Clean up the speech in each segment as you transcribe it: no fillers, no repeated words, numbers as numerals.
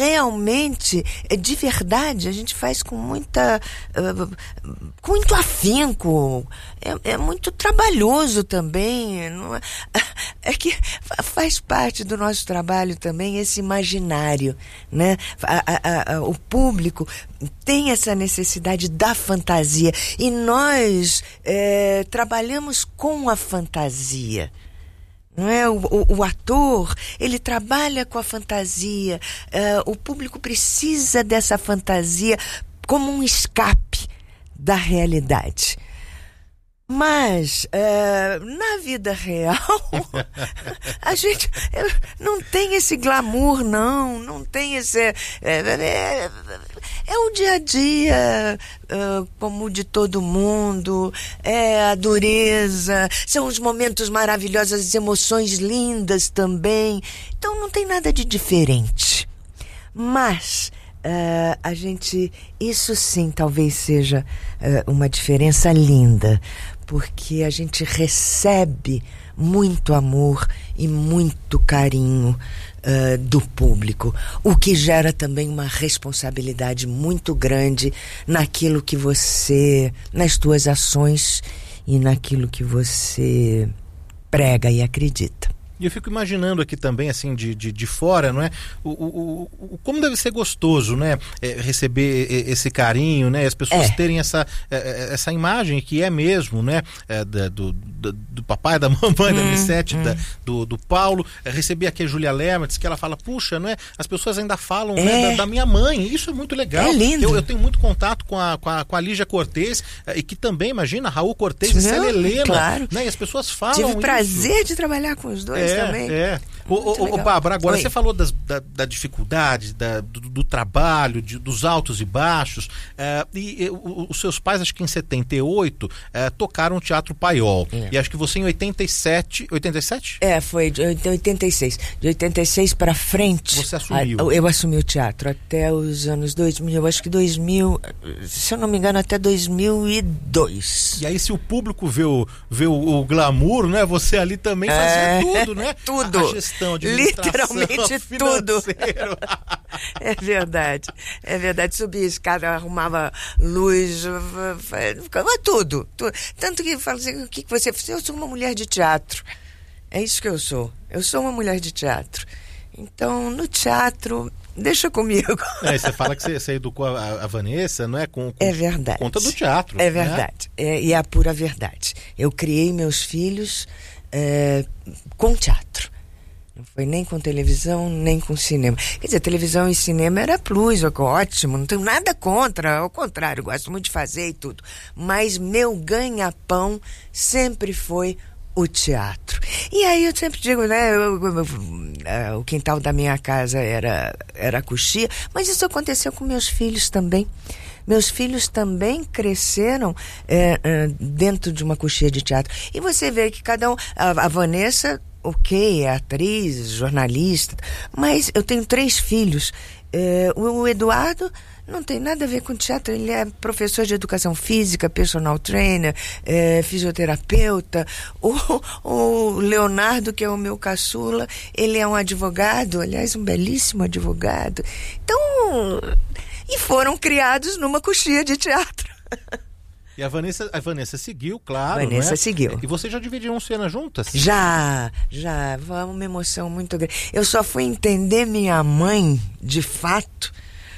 realmente, de verdade, a gente faz com muito afinco. É muito trabalhoso também. Não é que faz parte do nosso trabalho também esse imaginário, né? O público tem essa necessidade da fantasia e nós trabalhamos com a fantasia. Não é? O ator, ele trabalha com a fantasia, o público precisa dessa fantasia como um escape da realidade. Mas, na vida real, a gente não tem esse glamour, não tem esse... É o dia a dia, como de todo mundo, é a dureza, são os momentos maravilhosos, as emoções lindas também. Então não tem nada de diferente. Mas... isso sim talvez seja uma diferença linda, porque a gente recebe muito amor e muito carinho do público, o que gera também uma responsabilidade muito grande naquilo que você, nas tuas ações e naquilo que você prega e acredita. E eu fico imaginando aqui também, assim, de fora, não é? Como deve ser gostoso, né? Receber esse carinho, né? As pessoas terem essa imagem que é mesmo, né? Do papai, da mamãe, da Missete, do Paulo. Receber aqui a Júlia Lermatz, que ela fala, puxa, não é? As pessoas ainda falam né, da minha mãe. Isso é muito legal. É lindo. Eu tenho muito contato com a Lígia Cortez, e que também, imagina, Raul Cortez e Célia Helena. Claro. Né? E as pessoas falam Tive isso. prazer de trabalhar com os dois também. Bárbara, agora Oi. você falou da dificuldade, do trabalho, dos altos e baixos, e os seus pais, acho que em 78, tocaram o Teatro Paiol. E acho que você em 87... 87? Foi de 86. De 86 para frente. Você assumiu. Eu assumi o teatro até os anos 2000. Eu acho que 2000, se eu não me engano, até 2002. E aí, se o público vê o glamour, né? Você ali também fazia tudo, né? Tudo. A gestão, a administração, literalmente tudo. É verdade. Subia a escada, arrumava luz, ficava tudo. Tanto que fala assim, o que você fez? Eu sou uma mulher de teatro. É isso que eu sou. Eu sou uma mulher de teatro. Então, no teatro, deixa comigo. Você fala que você educou a Vanessa, não é? É verdade. Conta do teatro. É verdade. Né? E é a pura verdade. Eu criei meus filhos com teatro. Não foi nem com televisão, nem com cinema. Quer dizer, televisão e cinema era plus, ótimo, não tenho nada contra, ao contrário, gosto muito de fazer e tudo. Mas meu ganha-pão sempre foi o teatro. E aí eu sempre digo, né, o quintal da minha casa era coxia, mas isso aconteceu com meus filhos também. Meus filhos também cresceram dentro de uma coxia de teatro. E você vê que cada um... A Vanessa, ok, é atriz, jornalista, mas eu tenho 3 filhos. O Eduardo não tem nada a ver com teatro, ele é professor de educação física, personal trainer, fisioterapeuta. O Leonardo, que é o meu caçula, ele é um advogado, aliás, um belíssimo advogado. Então, e foram criados numa coxia de teatro. E a Vanessa seguiu, claro. Vanessa né? seguiu. E vocês já dividiram cena juntas? Já. Uma emoção muito grande. Eu só fui entender minha mãe, de fato,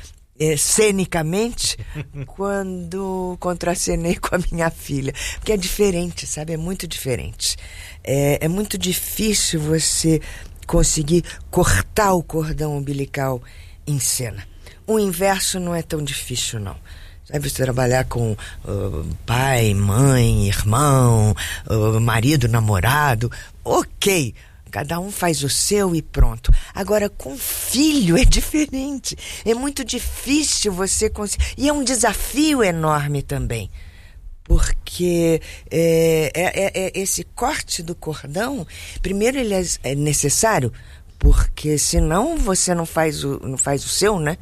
cenicamente, quando contracenei com a minha filha. Porque é diferente, sabe? É muito diferente. É muito difícil você conseguir cortar o cordão umbilical em cena. O inverso não é tão difícil, não. Sabe, você trabalhar com pai, mãe, irmão, marido, namorado, ok, cada um faz o seu e pronto. Agora, com filho é diferente, é muito difícil você conseguir, e é um desafio enorme também, porque esse corte do cordão, primeiro ele é necessário, porque senão você não faz o seu, né?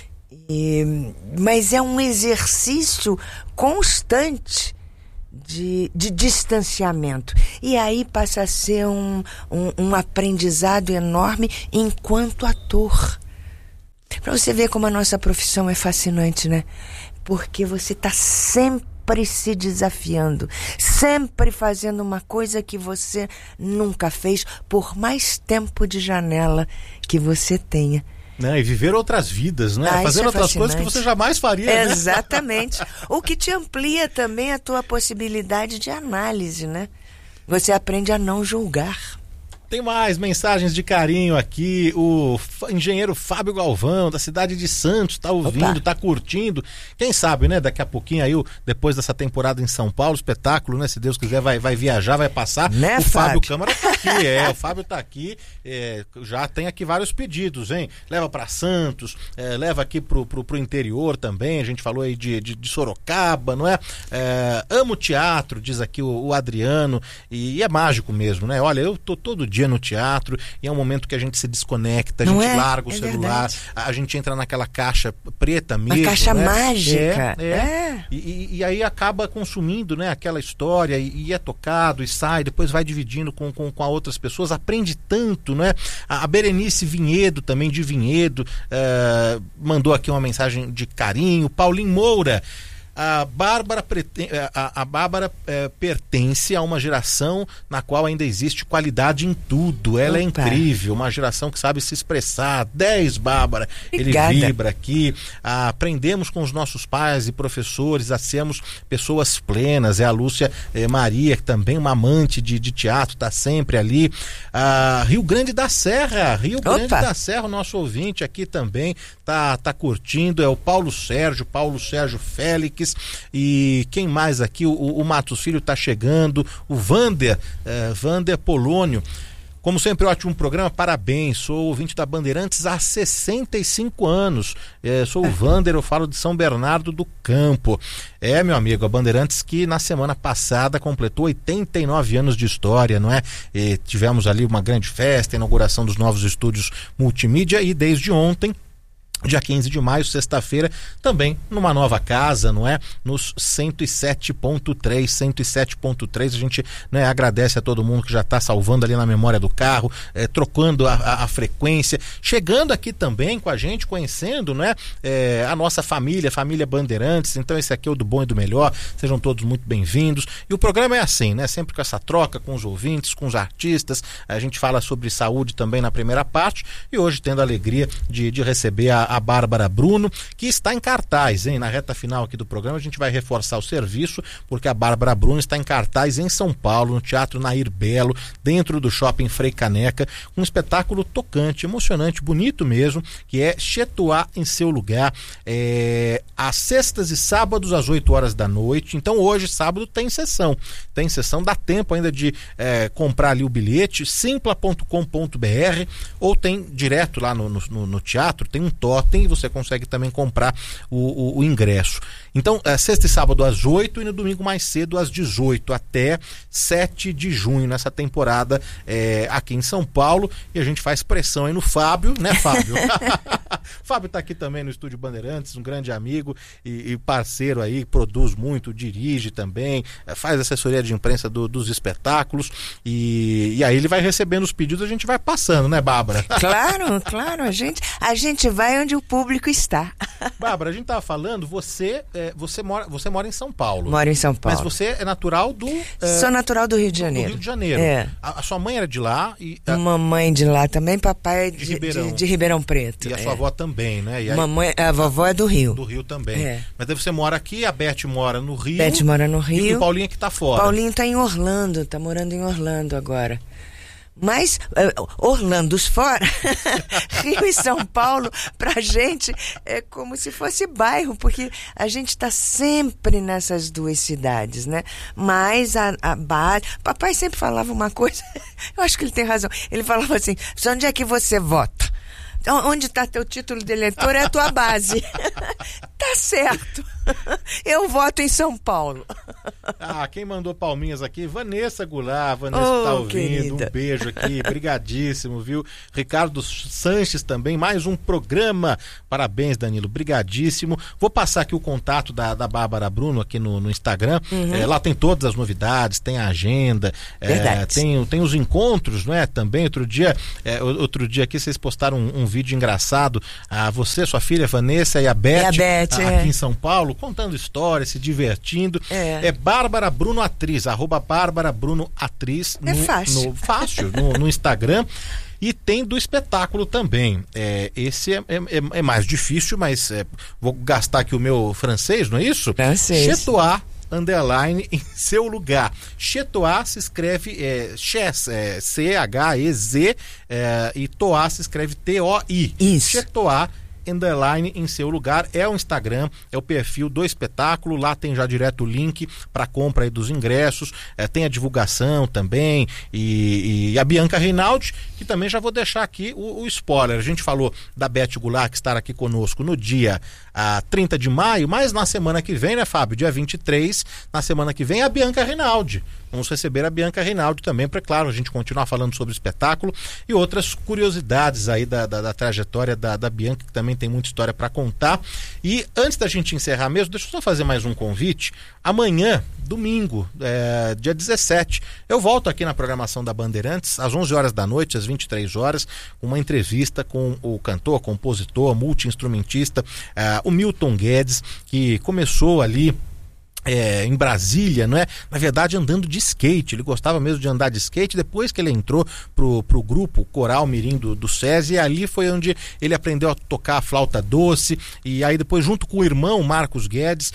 Mas é um exercício constante de distanciamento. E aí passa a ser um aprendizado enorme enquanto ator. Para você ver como a nossa profissão é fascinante, né? Porque você está sempre se desafiando, sempre fazendo uma coisa que você nunca fez, por mais tempo de janela que você tenha. Né? E viver outras vidas, né? Fazer outras coisas que você jamais faria. Exatamente. Né? O que te amplia também a tua possibilidade de análise, né? Você aprende a não julgar. Tem mais mensagens de carinho aqui. O engenheiro Fábio Galvão, da cidade de Santos, tá ouvindo, tá curtindo. Quem sabe, né? Daqui a pouquinho aí, depois dessa temporada em São Paulo, espetáculo, né? Se Deus quiser, vai viajar, vai passar. Né, o Fábio Câmara tá aqui, o Fábio tá aqui. Já tem aqui vários pedidos, hein? Leva para Santos, leva aqui pro interior também. A gente falou aí de Sorocaba, não é? Amo teatro, diz aqui o Adriano. E é mágico mesmo, né? Olha, eu tô todo dia no teatro e é um momento que a gente se desconecta, a gente larga o celular, a gente entra naquela caixa preta mesmo. Uma caixa mágica. E aí acaba consumindo, né, aquela história e é tocado e sai, depois vai dividindo com outras pessoas, aprende tanto, né? A Berenice Vinhedo, também de Vinhedo, mandou aqui uma mensagem de carinho. Paulinho Moura: a Bárbara pertence a uma geração na qual ainda existe qualidade em tudo. Ela é incrível, uma geração que sabe se expressar. 10, Bárbara. Obrigada. Ele vibra aqui. Aprendemos com os nossos pais e professores a sermos pessoas plenas. É a Lúcia Maria, que também uma amante de teatro, está sempre ali. Rio Grande da Serra, o nosso ouvinte aqui também tá curtindo. É o Paulo Sérgio Félix. E quem mais aqui? O Matos Filho tá chegando. O Vander Polônio. Como sempre, ótimo programa, parabéns. Sou ouvinte da Bandeirantes há 65 anos. Sou o Vander, eu falo de São Bernardo do Campo. Meu amigo, a Bandeirantes que na semana passada completou 89 anos de história, não é? Tivemos ali uma grande festa, inauguração dos novos estúdios multimídia e desde ontem, dia 15 de maio, sexta-feira, também numa nova casa, não é? Nos 107.3, a gente, né, agradece a todo mundo que já está salvando ali na memória do carro, trocando a frequência, chegando aqui também com a gente, conhecendo, né, a nossa família Bandeirantes. Então esse aqui é o do bom e do melhor, sejam todos muito bem-vindos. E o programa é assim, né, sempre com essa troca com os ouvintes, com os artistas. A gente fala sobre saúde também na primeira parte e hoje tendo a alegria de receber a Bárbara Bruno, que está em cartaz, hein? Na reta final aqui do programa a gente vai reforçar o serviço, porque a Bárbara Bruno está em cartaz em São Paulo, no Teatro Nair Belo, dentro do Shopping Frei Caneca, um espetáculo tocante, emocionante, bonito mesmo, que é Chetuá em Seu Lugar, às sextas e sábados às 8 horas da noite. Então hoje, sábado, tem sessão, dá tempo ainda de comprar ali o bilhete, simpla.com.br, ou tem direto lá no teatro, tem um totem e você consegue também comprar o ingresso. Então, sexta e sábado às 8 e no domingo mais cedo às 18, até 7 de junho, nessa temporada aqui em São Paulo. E a gente faz pressão aí no Fábio, né, Fábio? Fábio tá aqui também no Estúdio Bandeirantes, um grande amigo e parceiro aí, produz muito, dirige também, faz assessoria de imprensa dos espetáculos e aí ele vai recebendo os pedidos, a gente vai passando, né, Bárbara? Claro, a gente vai onde o público está. Bárbara, a gente tava falando, você mora em São Paulo. Moro em São Paulo. Mas você é natural do... Sou natural do Rio de Janeiro. Do Rio de Janeiro. A sua mãe era de lá? Mamãe de lá também, papai de Ribeirão Preto. E a sua avó também, né? E aí, a vovó é do Rio. Do Rio também. Mas daí você mora aqui, a Beth mora no Rio. Beth mora no Rio. E o Paulinho que tá fora. Paulinho tá em Orlando, tá morando em Orlando agora. Mas Orlandos fora, Rio e São Paulo, pra gente é como se fosse bairro, porque a gente está sempre nessas duas cidades, né? Mas a base... Papai sempre falava uma coisa, eu acho que ele tem razão, ele falava assim, onde é que você vota? Onde está teu título de eleitor é a tua base. Tá certo. Eu voto em São Paulo. Quem mandou palminhas aqui? Vanessa Goulart. Vanessa tá ouvindo. Querida. Um beijo aqui. Brigadíssimo, viu? Ricardo Sanches também. Mais um programa. Parabéns, Danilo. Brigadíssimo. Vou passar aqui o contato da Bárbara Bruno aqui no Instagram. Lá tem todas as novidades, tem a agenda, tem os encontros, não é? Também outro dia aqui vocês postaram um vídeo engraçado. Você, sua filha Vanessa e a Beth, aqui em São Paulo, contando histórias, se divertindo. É Bárbara Bruno Atriz, @Bárbara Bruno Atriz. Fácil, no Instagram. E tem do espetáculo também. Esse é mais difícil, mas vou gastar aqui o meu francês, não é isso? Francês. Chetois, _, em seu lugar. Chetois se escreve Chez, C-H-E-Z, e Tois se escreve T-O-I. Isso. Chetois, _ em seu lugar, é o Instagram, é o perfil do espetáculo. Lá tem já direto o link para compra aí dos ingressos, tem a divulgação também, e a Bianca Reinaldi, que também já vou deixar aqui o spoiler. A gente falou da Beth Goulart, que estará aqui conosco no dia 30 de maio, mas na semana que vem, né, Fábio? Dia 23, na semana que vem, a Bianca Reinaldi. Vamos receber a Bianca Reinaldi também, para, claro, a gente continuar falando sobre o espetáculo e outras curiosidades aí da trajetória da Bianca, que também tem muita história para contar. E antes da gente encerrar mesmo, deixa eu só fazer mais um convite. Amanhã, domingo, dia 17, eu volto aqui na programação da Bandeirantes, às 11 horas da noite, às 23 horas, com uma entrevista com o cantor, compositor, multi-instrumentista, o Milton Guedes, que começou ali em Brasília, não é? Na verdade, andando de skate. Ele gostava mesmo de andar de skate. Depois que ele entrou pro grupo Coral Mirim do SESI, e ali foi onde ele aprendeu a tocar a flauta doce. E aí depois, junto com o irmão Marco Guedes,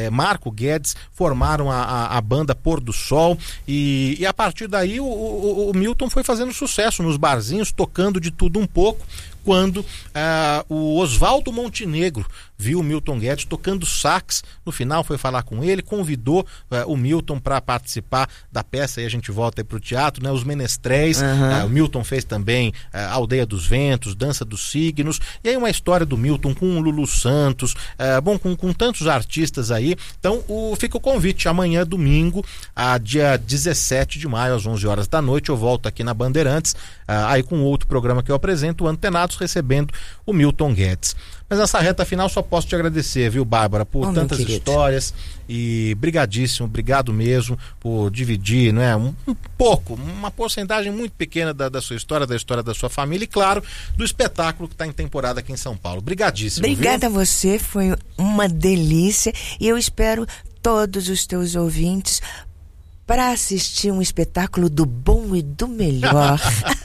formaram a banda Pôr do Sol. E a partir daí o Milton foi fazendo sucesso nos barzinhos, tocando de tudo um pouco. Quando o Oswaldo Montenegro viu o Milton Guedes tocando sax, no final foi falar com ele, convidou o Milton para participar da peça, e a gente volta aí pro teatro, né? Os Menestréis. O Milton fez também Aldeia dos Ventos, Dança dos Signos, e aí uma história do Milton com o Lulu Santos, com tantos artistas aí. Então fica o convite, amanhã domingo, dia 17 de maio, às 11 horas da noite, eu volto aqui na Bandeirantes, aí com outro programa que eu apresento, o Antenados, recebendo o Milton Guedes. Mas nessa reta final só posso te agradecer, viu, Bárbara, por tantas histórias, e brigadíssimo, obrigado mesmo por dividir, não é, um pouco, uma porcentagem muito pequena da sua história, da história da sua família e, claro, do espetáculo que está em temporada aqui em São Paulo. Brigadíssimo. Obrigada, viu? A você, foi uma delícia, e eu espero todos os teus ouvintes para assistir um espetáculo do bom e do melhor.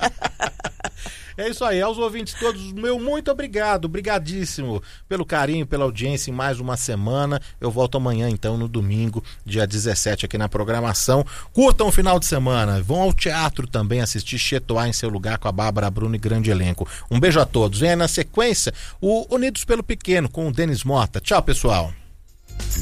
É isso aí, aos ouvintes todos, meu muito obrigado, brigadíssimo pelo carinho, pela audiência em mais uma semana. Eu volto amanhã, então, no domingo, dia 17, aqui na programação. Curtam o final de semana, vão ao teatro também assistir Chetois em seu lugar, com a Bárbara Bruno e grande elenco. Um beijo a todos. Vem aí na sequência o Unidos pelo Pequeno, com o Denis Mota. Tchau, pessoal.